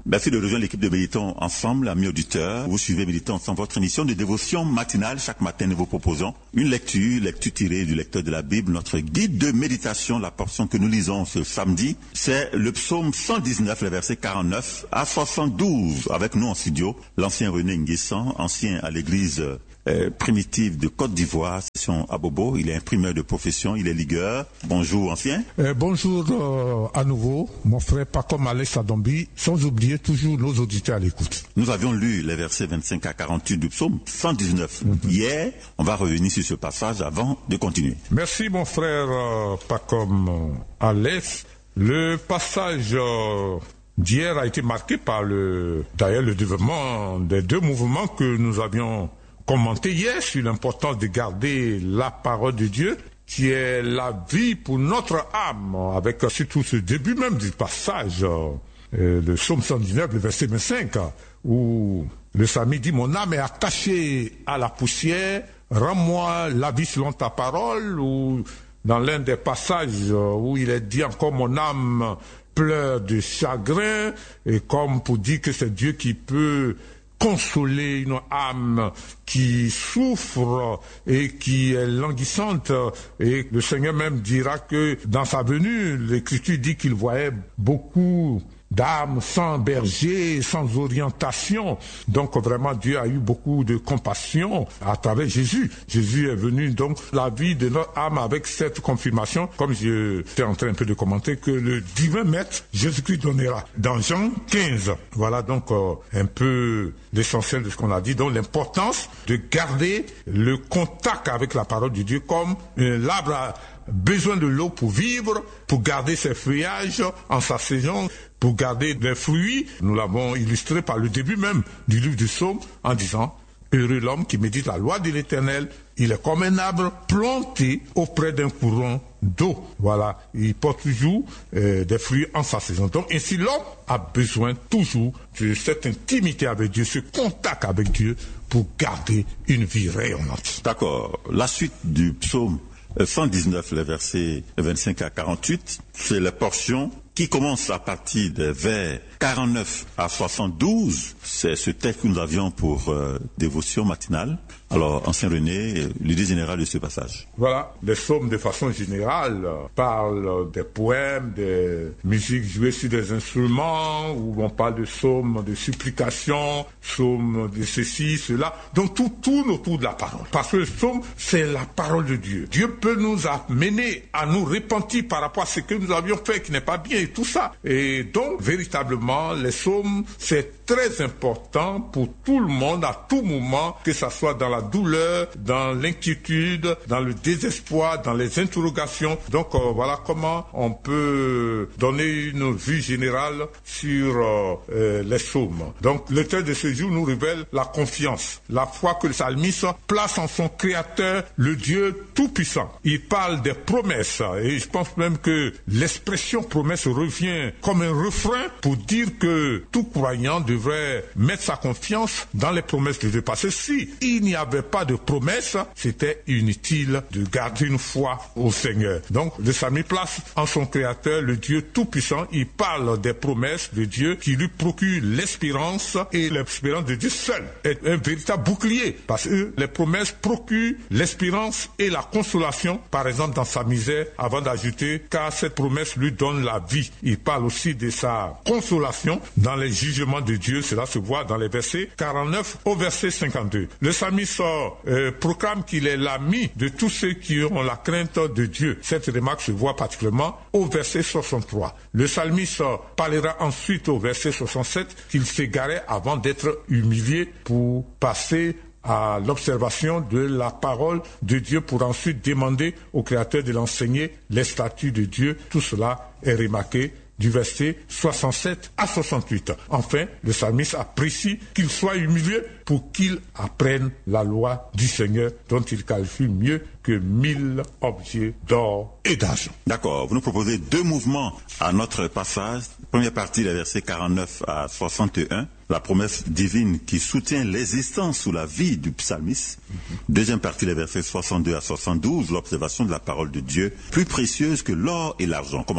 Merci de rejoindre l'équipe de Méditons Ensemble, amis auditeurs. Vous suivez Méditons Ensemble, votre émission de dévotion matinale. Chaque matin, nous vous proposons une lecture tirée du lecteur de la Bible, notre guide de méditation. La portion que nous lisons ce samedi, c'est le psaume 119, le verset 49 à 72. Avec nous en studio, l'ancien René Nguessan, ancien à l'église primitive de Côte d'Ivoire, section Abobo. Il est imprimeur de profession, il est ligueur. Bonjour, ancien. Bonjour à nouveau, mon frère Pacom Alex Adombi, sans oublier toujours nos auditeurs à l'écoute. Nous avions lu les versets 25 à 48 du psaume 119. Hier, on va revenir sur ce passage avant de continuer. Merci, mon frère Pacom Alex. Le passage d'hier a été marqué par d'ailleurs le développement des deux mouvements que nous avions commenté hier sur l'importance de garder la parole de Dieu, qui est la vie pour notre âme, avec surtout ce début même du passage, le psaume 119, le verset 25, où le psalmiste dit « Mon âme est attachée à la poussière, rends-moi la vie selon ta parole », ou dans l'un des passages où il est dit encore « Mon âme pleure de chagrin », et comme pour dire que c'est Dieu qui peut consoler une âme qui souffre et qui est languissante. Et le Seigneur même dira que dans sa venue, l'Écriture dit qu'il voyait beaucoup d'âmes sans berger, sans orientation. Donc vraiment Dieu a eu beaucoup de compassion à travers Jésus. Jésus est venu donc la vie de notre âme avec cette confirmation, comme j'étais en train un peu de commenter, que le divin maître Jésus-Christ donnera dans Jean 15. Voilà donc un peu l'essentiel de ce qu'on a dit, donc l'importance de garder le contact avec la parole de Dieu, comme l'arbre a besoin de l'eau pour vivre, pour garder ses feuillages en sa saison, pour garder des fruits. Nous l'avons illustré par le début même du livre du psaume en disant « Heureux l'homme qui médite la loi de l'Éternel, il est comme un arbre planté auprès d'un courant d'eau. » Voilà, il porte toujours des fruits en sa saison. Donc ainsi l'homme a besoin toujours de cette intimité avec Dieu, ce contact avec Dieu pour garder une vie rayonnante. D'accord. La suite du psaume 119, les versets 25 à 48, c'est la portion qui commence à partir des vers 49 à 72. C'est ce texte que nous avions pour dévotion matinale. Alors, ancien René, l'idée générale de ce passage. Voilà, les psaumes de façon générale parlent des poèmes, des musiques jouées sur des instruments, où on parle de psaumes de supplication, psaumes de ceci, cela. Donc tout tourne autour de la parole. Parce que le psaume, c'est la parole de Dieu. Dieu peut nous amener à nous repentir par rapport à ce que nous avions fait qui n'est pas bien et tout ça. Et donc, véritablement, les psaumes, c'est très important pour tout le monde, à tout moment, que ça soit dans la douleur, dans l'inquiétude, dans le désespoir, dans les interrogations. Donc voilà comment on peut donner une vue générale sur les psaumes. Donc le texte de ce jour nous révèle la confiance, la foi que le psalmiste place en son Créateur, le Dieu Tout-Puissant. Il parle des promesses et je pense même que l'expression promesse revient comme un refrain pour dire que tout croyant devrait mettre sa confiance dans les promesses de Dieu. Parce que si il n'y avait pas de promesse, c'était inutile de garder une foi au Seigneur. Donc le psalmiste place en son Créateur le Dieu Tout-Puissant. Il parle des promesses de Dieu qui lui procurent l'espérance, et l'espérance de Dieu seul est un véritable bouclier, parce que les promesses procurent l'espérance et la consolation, par exemple dans sa misère, avant d'ajouter car cette promesse lui donne la vie. Il parle aussi de sa consolation dans les jugements de Dieu. Cela se voit dans les versets 49 au verset 52. Le psalmiste proclame qu'il est l'ami de tous ceux qui ont la crainte de Dieu. Cette remarque se voit particulièrement au verset 63. Le psalmiste parlera ensuite au verset 67 qu'il s'égarait avant d'être humilié pour passer à l'observation de la parole de Dieu pour ensuite demander au Créateur de l'enseigner les statuts de Dieu. Tout cela est remarqué du verset 67 à 68. Enfin, le psalmiste apprécie qu'il soit humilié pour qu'il apprenne la loi du Seigneur, dont il qualifie mieux que 1000 objets d'or et d'argent. D'accord. Vous nous proposez deux mouvements à notre passage. Première partie, les versets 49 à 61. La promesse divine qui soutient l'existence sous la vie du psalmiste. Deuxième partie, les versets 62 à 72, l'observation de la parole de Dieu, plus précieuse que l'or et l'argent. Commençons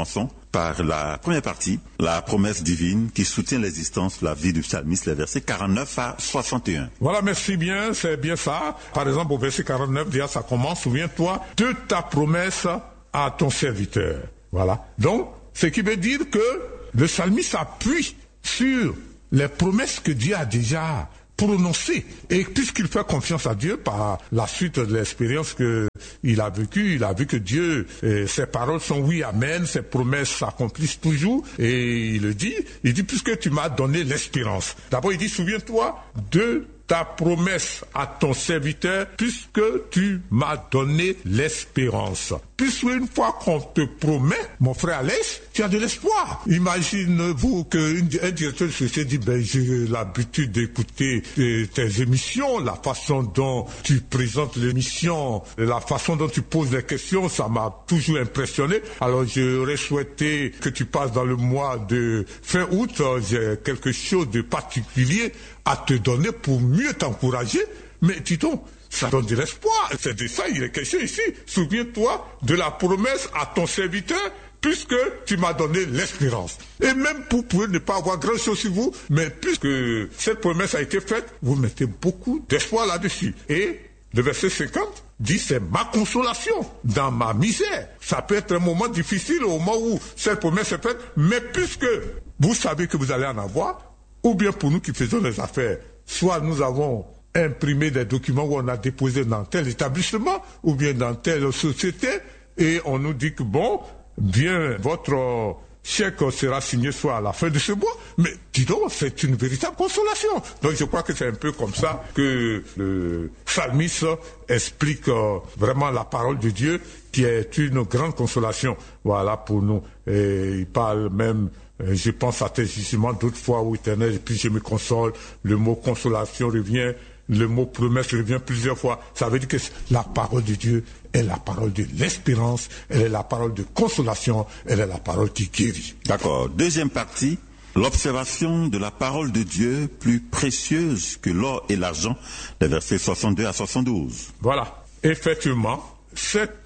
par la première partie, la promesse divine qui soutient l'existence, la vie du psalmiste, les versets 49 à 61. Voilà, merci bien, c'est bien ça. Par exemple, au verset 49, déjà ça commence, souviens-toi de ta promesse à ton serviteur. Voilà. Donc, ce qui veut dire que le psalmiste appuie sur les promesses que Dieu a déjà prononcées. Et puisqu'il fait confiance à Dieu par la suite de l'expérience qu'il a vécue, il a vu que Dieu, ses paroles sont oui, amen, ses promesses s'accomplissent toujours. Et il dit, puisque tu m'as donné l'espérance. D'abord, il dit, souviens-toi de ta promesse à ton serviteur, puisque tu m'as donné l'espérance. Puisque une fois qu'on te promet, mon frère Alex, tu as de l'espoir. Imagine-vous qu'un directeur de société dit, j'ai l'habitude d'écouter tes émissions, la façon dont tu présentes l'émission, la façon dont tu poses les questions, ça m'a toujours impressionné. Alors j'aurais souhaité que tu passes dans le mois de fin août, j'ai quelque chose de particulier à te donner pour mieux t'encourager, mais dis-donc, ça donne de l'espoir. C'est de ça il est question ici. Souviens-toi de la promesse à ton serviteur, puisque tu m'as donné l'espérance. Et même vous pouvez ne pas avoir grand chose sur vous, mais puisque cette promesse a été faite, vous mettez beaucoup d'espoir là-dessus. Et le verset 50 dit, c'est ma consolation dans ma misère. Ça peut être un moment difficile au moment où cette promesse est faite, mais puisque vous savez que vous allez en avoir, ou bien pour nous qui faisons les affaires, soit nous avons imprimé des documents où on a déposé dans tel établissement, ou bien dans telle société, et on nous dit que bien, votre chèque sera signé soit à la fin de ce mois, mais dis donc, c'est une véritable consolation. Donc je crois que c'est un peu comme ça que le psalmiste explique vraiment la parole de Dieu, qui est une grande consolation, voilà, pour nous. Et il parle même, je pense à tes jugements d'autres fois, ô Éternel, et puis je me console. Le mot consolation revient, le mot promesse revient plusieurs fois. Ça veut dire que la parole de Dieu est la parole de l'espérance, elle est la parole de consolation, elle est la parole qui guérit. D'accord. Deuxième partie, l'observation de la parole de Dieu plus précieuse que l'or et l'argent, les versets 62 à 72. Voilà. Effectivement, cette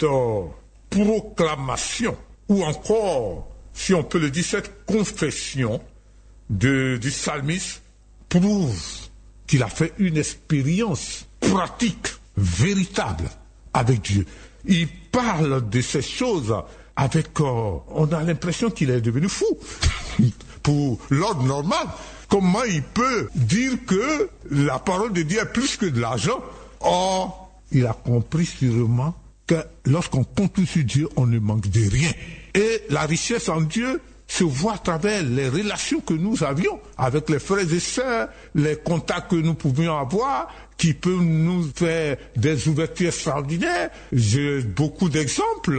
proclamation, ou encore, si on peut le dire, cette confession du psalmiste prouve qu'il a fait une expérience pratique, véritable avec Dieu. Il parle de ces choses avec... on a l'impression qu'il est devenu fou. Pour l'ordre normal, comment il peut dire que la parole de Dieu est plus que de l'argent? Or, il a compris sûrement que lorsqu'on compte sur Dieu, on ne manque de rien. Et la richesse en Dieu se voit à travers les relations que nous avions avec les frères et sœurs, les contacts que nous pouvions avoir, qui peuvent nous faire des ouvertures extraordinaires. J'ai beaucoup d'exemples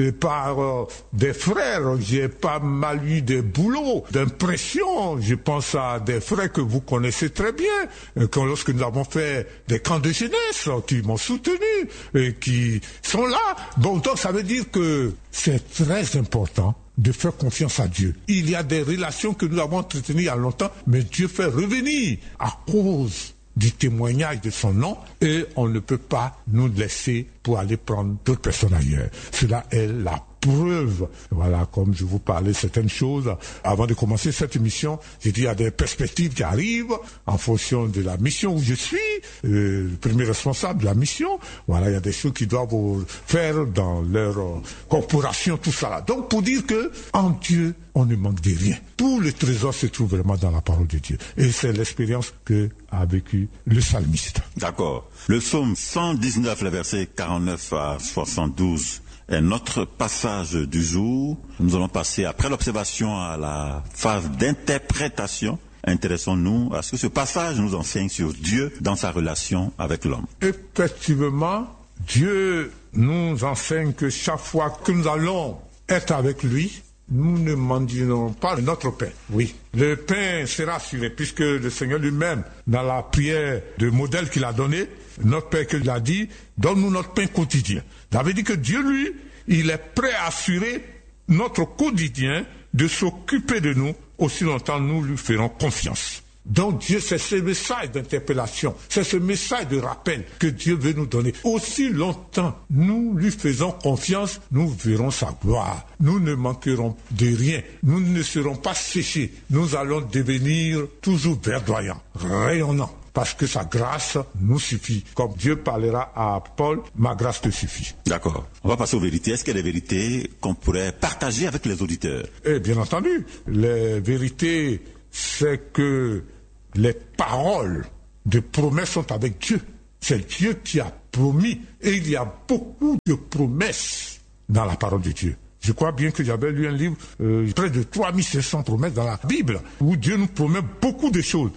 par des frères. J'ai pas mal eu des boulots d'impression. Je pense à des frères que vous connaissez très bien, lorsque nous avons fait des camps de jeunesse, qui m'ont soutenu, et qui sont là. Bon, donc ça veut dire que c'est très important de faire confiance à Dieu. Il y a des relations que nous avons entretenues il y a longtemps, mais Dieu fait revenir à cause du témoignage de son nom, et on ne peut pas nous laisser pour aller prendre d'autres personnes ailleurs. Cela est la preuve. Voilà, comme je vous parlais certaines choses avant de commencer cette émission, j'ai dit il y a des perspectives qui arrivent en fonction de la mission où je suis, le premier responsable de la mission. Voilà, il y a des choses qui doivent faire dans leur corporation, tout ça là. Donc pour dire que en Dieu, on ne manque de rien. Tout le trésor se trouve vraiment dans la parole de Dieu. Et c'est l'expérience que a vécu le psalmiste. D'accord. Le psaume 119, les versets 49 à 72, est notre passage du jour. Nous allons passer, après l'observation, à la phase d'interprétation. Intéressons-nous à ce que ce passage nous enseigne sur Dieu dans sa relation avec l'homme. Effectivement, Dieu nous enseigne que chaque fois que nous allons être avec lui, nous ne mendions pas notre pain. Oui, le pain sera assuré, puisque le Seigneur lui-même, dans la prière de modèle qu'il a donné, notre Père qu'il a dit, donne-nous notre pain quotidien. Ça veut dire que Dieu, lui, il est prêt à assurer notre quotidien, de s'occuper de nous, aussi longtemps nous lui ferons confiance. Donc Dieu, c'est ce message d'interpellation, c'est ce message de rappel que Dieu veut nous donner. Aussi longtemps nous lui faisons confiance, nous verrons sa gloire. Nous ne manquerons de rien, nous ne serons pas séchés, nous allons devenir toujours verdoyants, rayonnants. Parce que sa grâce nous suffit. Comme Dieu parlera à Paul, ma grâce te suffit. D'accord. On va passer aux vérités. Est-ce qu'il y a des vérités qu'on pourrait partager avec les auditeurs? Eh bien entendu, les vérités, c'est que les paroles de promesses sont avec Dieu. C'est Dieu qui a promis. Et il y a beaucoup de promesses dans la parole de Dieu. Je crois bien que j'avais lu un livre, près de 3500 promesses dans la Bible, où Dieu nous promet beaucoup de choses.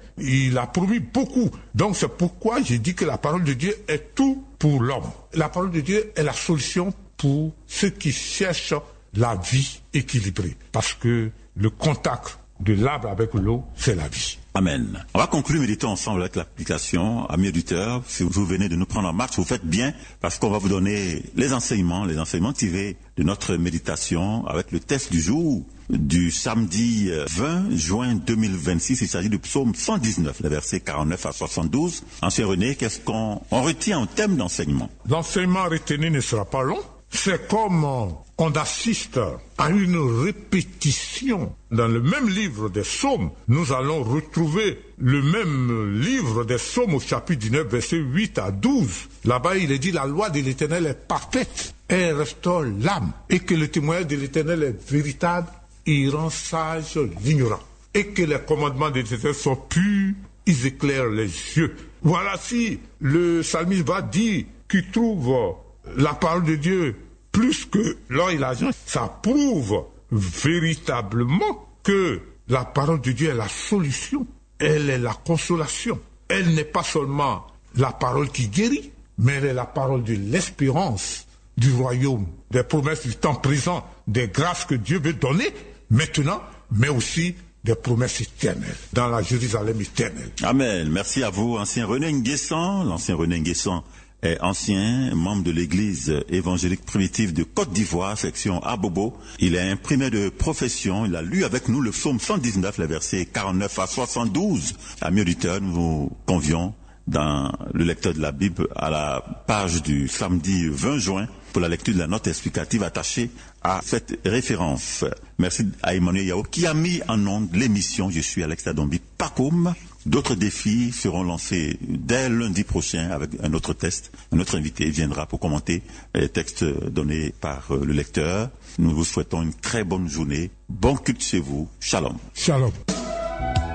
Il a promis beaucoup. Donc c'est pourquoi j'ai dit que la parole de Dieu est tout pour l'homme. La parole de Dieu est la solution pour ceux qui cherchent la vie équilibrée. Parce que le contact de l'arbre avec l'eau, c'est la vie. Amen. On va conclure, méditons ensemble avec l'application. Amis auditeurs, si vous venez de nous prendre en marche, vous faites bien, parce qu'on va vous donner les enseignements tirés de notre méditation avec le texte du jour du samedi 20 juin 2026. Il s'agit du psaume 119, les versets 49 à 72. Ancien René, qu'est-ce qu'on retient en thème d'enseignement? L'enseignement retenu ne sera pas long. C'est comme on assiste à une répétition. Dans le même livre des psaumes, nous allons retrouver le même livre des psaumes au chapitre 19, versets 8 à 12. Là-bas, il est dit, la loi de l'Éternel est parfaite, elle restaure l'âme, et que le témoignage de l'Éternel est véritable, il rend sage l'ignorant, et que les commandements de l'Éternel sont purs, ils éclairent les yeux. Voilà si le psalmiste va dire qu'il trouve la parole de Dieu plus que l'or et l'argent, ça prouve véritablement que la parole de Dieu est la solution, elle est la consolation. Elle n'est pas seulement la parole qui guérit, mais elle est la parole de l'espérance du royaume, des promesses du temps présent, des grâces que Dieu veut donner maintenant, mais aussi des promesses éternelles, dans la Jérusalem éternelle. Amen. Merci à vous, ancien René Nguessan. L'ancien René Nguessan est ancien membre de l'église évangélique primitive de Côte d'Ivoire, section Abobo. Il est imprimé de profession. Il a lu avec nous le psaume 119, les versets 49 à 72. Amis auditeurs, nous vous convions dans le lecteur de la Bible à la page du samedi 20 juin pour la lecture de la note explicative attachée à cette référence. Merci à Emmanuel Yao qui a mis en onde l'émission. Je suis Alex Tadombi Pakoum. D'autres défis seront lancés dès lundi prochain avec un autre test. Un autre invité viendra pour commenter les textes donnés par le lecteur. Nous vous souhaitons une très bonne journée. Bon culte chez vous. Shalom. Shalom.